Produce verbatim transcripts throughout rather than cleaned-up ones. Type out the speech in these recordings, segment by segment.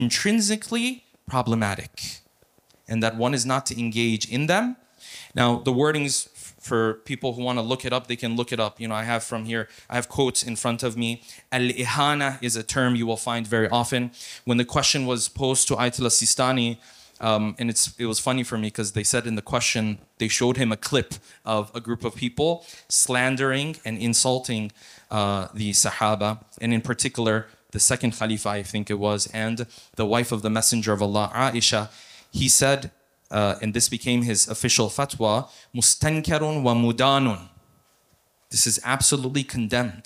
intrinsically problematic, and that one is not to engage in them. Now, the wordings for people who want to look it up, they can look it up. You know, I have from here, I have quotes in front of me. Al-ihana is a term you will find very often. When the question was posed to Ayatollah Sistani, um, and it's it was funny for me because they said in the question, they showed him a clip of a group of people slandering and insulting uh, the Sahaba, and in particular, the second Khalifa, I think it was, and the wife of the Messenger of Allah, Aisha. He said, Uh, and this became his official fatwa, mustankarun wa mudanun. This is absolutely condemned.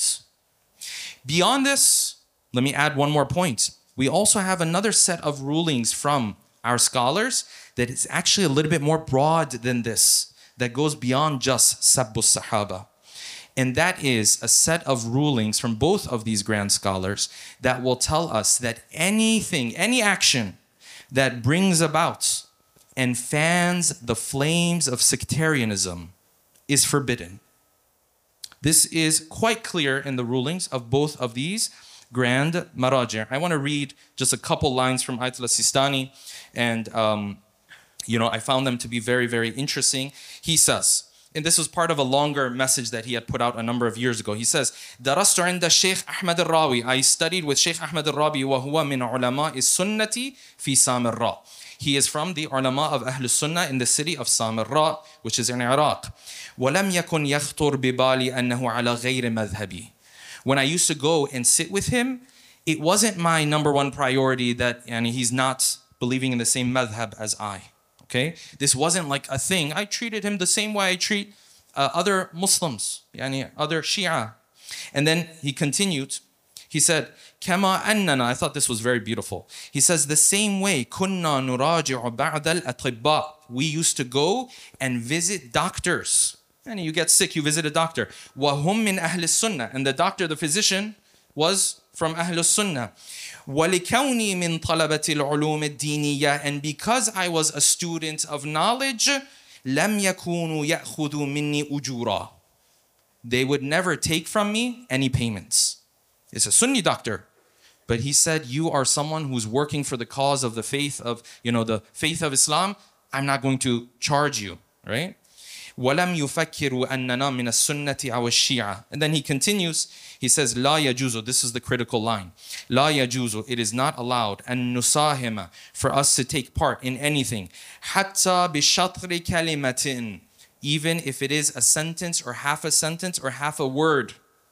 Beyond this, let me add one more point. We also have another set of rulings from our scholars that is actually a little bit more broad than this, that goes beyond just sabbu sahaba. And that is a set of rulings from both of these grand scholars that will tell us that anything, any action that brings about and fans the flames of sectarianism is forbidden. This is quite clear in the rulings of both of these grand maraji'. I want to read just a couple lines from Ayatollah Sistani, and um, you know, I found them to be very, very interesting. He says, and this was part of a longer message that he had put out a number of years ago. He says, "Darastu 'inda Sheikh Ahmad al-Rawi." I studied with Sheikh Ahmad al-Rawi, wa huwa min ulama'i sunnati fi Samarra. He is from the ulama of Ahl Sunnah in the city of Samarra, which is in Iraq. وَلَمْ يَكُنْ يَخْطُرْ بِبَالِي أَنَّهُ عَلَى غَيْرِ مَذْهَبِي. When I used to go and sit with him, it wasn't my number one priority that yani, he's not believing in the same madhab as I. Okay? This wasn't like a thing. I treated him the same way I treat uh, other Muslims, yani, other Shia. And then he continued. He said, "Kama annana." I thought this was very beautiful. He says, the same way, kunna nuraji'u ba'd al-atibba. We used to go and visit doctors. And you get sick, you visit a doctor. Wa hum min ahli sunnah. And the doctor, the physician, was from Ahl Sunnah. وَلِكَوْنِي مِنْ طَلَبَةِ الْعُلُومِ الدِّينِيَّةِ. And because I was a student of knowledge, لَمْ يَكُونُوا يَأْخُذُوا مِنِّي أُجُورًا. They would never take from me any payments. It's a Sunni doctor. But he said, you are someone who's working for the cause of the faith of, you know, the faith of Islam. I'm not going to charge you, right? وَلَمْ يُفَكِّرُوا أَنَّنَا مِنَ السُنَّةِ أَوَ الشِّيعَةِ. And then he continues, he says, لَا يَجُوزُ. This is the critical line. لَا يَجُوزُ. It is not allowed أَن نُسَاهِمَ, for us to take part in anything. حَتَّى بِشَطْرِ كَلِمَةٍ. Even if it is a sentence or half a sentence or half a word.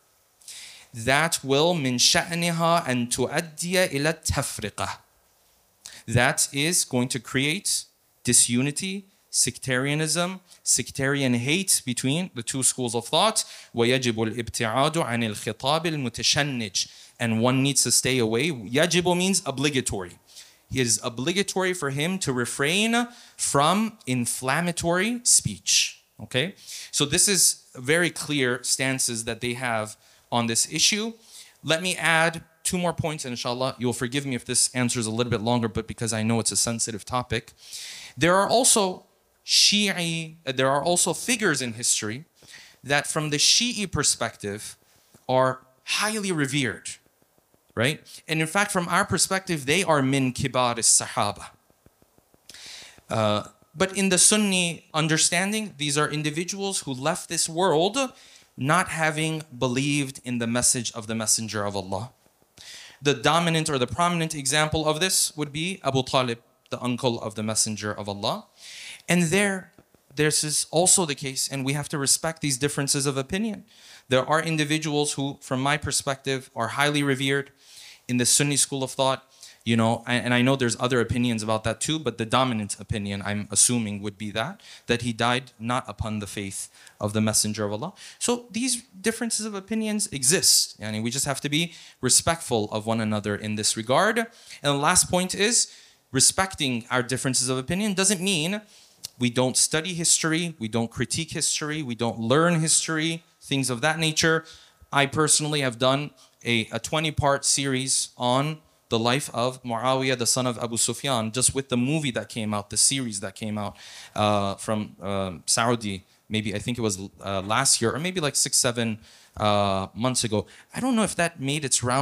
That will min sha'niha an tuaddiya ila tafriqah. That is going to create disunity, sectarianism, sectarian hate between the two schools of thought. وَيَجِبُ الْإِبْتِعَادُ عَنِ الْخِطَابِ الْمُتَشَنِّجِ. And one needs to stay away. Yajibu means obligatory. It is obligatory for him to refrain from inflammatory speech. Okay? So this is very clear stances that they have on this issue. Let me add two more points, and inshallah, you'll forgive me if this answer is a little bit longer, but because I know it's a sensitive topic. There are also Shi'i, there are also figures in history that from the Shi'i perspective are highly revered, right? And in fact, from our perspective, they are min kibar as-sahaba. Uh, but in the Sunni understanding, these are individuals who left this world not having believed in the message of the Messenger of Allah. The dominant or the prominent example of this would be Abu Talib, the uncle of the Messenger of Allah. And there, this is also the case, and we have to respect these differences of opinion. There are individuals who, from my perspective, are highly revered in the Sunni school of thought. You know, and I know there's other opinions about that too, but the dominant opinion, I'm assuming, would be that, that he died not upon the faith of the Messenger of Allah. So these differences of opinions exist. And we just have to be respectful of one another in this regard. And the last point is, respecting our differences of opinion doesn't mean we don't study history, we don't critique history, we don't learn history, things of that nature. I personally have done a twenty-part series on the life of Muawiyah, the son of Abu Sufyan, just with the movie that came out, the series that came out uh, from uh, Saudi, maybe I think it was uh, last year, or maybe like six, seven uh, months ago. I don't know if that made its round